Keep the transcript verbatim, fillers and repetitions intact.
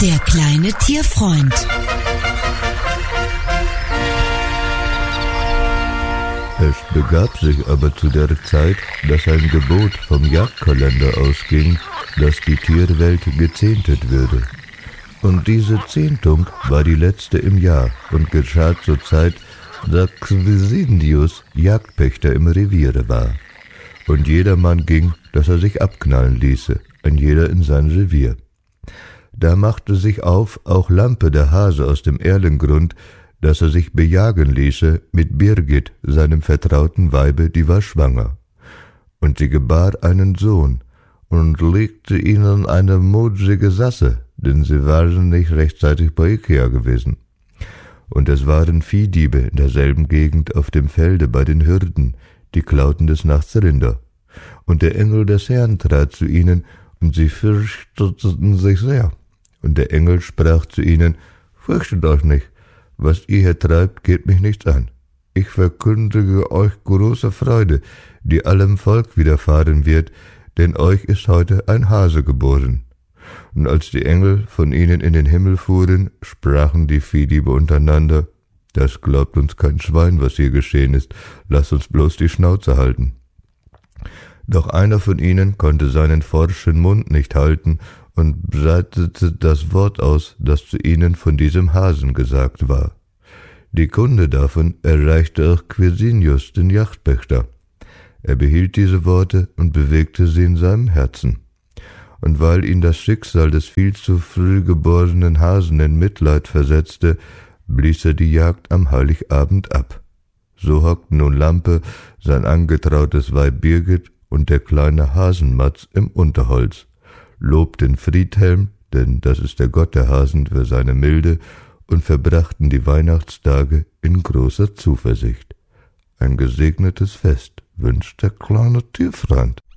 Der kleine Tierfreund. Es begab sich aber zu der Zeit, dass ein Gebot vom Jagdkalender ausging, dass die Tierwelt gezehntet würde. Und diese Zehntung war die letzte im Jahr und geschah zur Zeit, da Quisintius Jagdpächter im Reviere war. Und jedermann ging, dass er sich abknallen ließe, ein jeder in sein Revier. Da machte sich auf auch Lampe der Hase aus dem Erlengrund, dass er sich bejagen ließe mit Birgit, seinem vertrauten Weibe, die war schwanger. Und sie gebar einen Sohn und legte ihnen eine mutige Sasse, denn sie waren nicht rechtzeitig bei Ikea gewesen. Und es waren Viehdiebe in derselben Gegend auf dem Felde bei den Hürden, die klauten des Nachts Rinder. Und der Engel des Herrn trat zu ihnen, und sie fürchteten sich sehr. Und der Engel sprach zu ihnen: Fürchtet euch nicht, was ihr hier treibt, geht mich nichts an. Ich verkündige euch große Freude, die allem Volk widerfahren wird, denn euch ist heute ein Hase geboren. Und als die Engel von ihnen in den Himmel fuhren, sprachen die Viehdiebe untereinander: Das glaubt uns kein Schwein, was hier geschehen ist, lasst uns bloß die Schnauze halten. Doch einer von ihnen konnte seinen forschen Mund nicht halten und breitete das Wort aus, das zu ihnen von diesem Hasen gesagt war. Die Kunde davon erreichte auch Quisintius, den Jagdpächter. Er behielt diese Worte und bewegte sie in seinem Herzen. Und weil ihn das Schicksal des viel zu früh geborenen Hasen in Mitleid versetzte, blies er die Jagd am Heiligabend ab. So hockten nun Lampe, sein angetrautes Weib Birgit und der kleine Hasenmatz im Unterholz, lobten Friedhelm, denn das ist der Gott der Hasen, für seine Milde, und verbrachten die Weihnachtstage in großer Zuversicht. Ein gesegnetes Fest wünscht der kleine Tierfreund.